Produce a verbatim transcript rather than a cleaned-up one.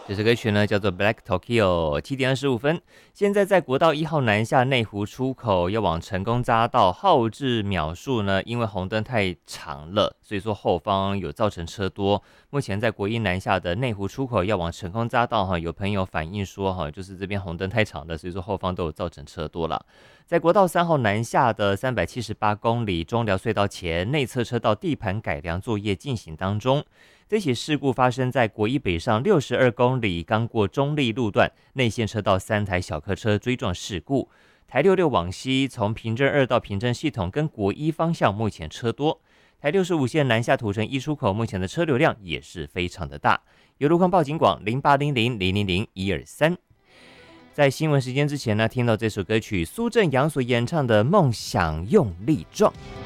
这首歌曲呢叫做 Black Tokyo， 七点二十五分。现在在国道一号南下内湖出口要往成功匝道，后置秒数呢，因为红灯太长了，所以说后方有造成车多。目前在国一南下的内湖出口要往成功匝道哈，有朋友反映说哈，就是这边红灯太长了，所以说后方都有造成车多了。在国道三号南下的三百七十八公里中寮隧道前内侧车道地盘改良作业进行当中。这起事故发生在国一北上六十二公里，刚过中立路段，内线车道三台小客车追撞事故。台六六往西，从平镇二到平镇系统跟国一方向目前车多。台六十五线南下土城一出口，目前的车流量也是非常的大。有路况报警广零八零零零零零一二三。在新闻时间之前呢，听到这首歌曲苏正阳所演唱的《梦想用力撞》。